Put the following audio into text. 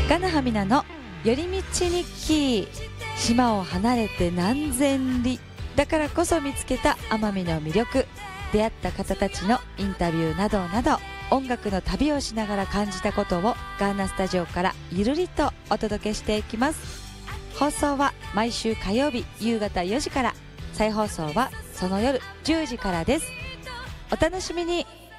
金葉美奈の寄り道日記。島を離れて何千里だからこそ見つけた奄美の魅力、出会った方たちのインタビューなどなど、音楽の旅をしながら感じたことをガーナスタジオからゆるりとお届けしていきます。放送は毎週火曜日夕方4時から、再放送はその夜10時からです。お楽しみに。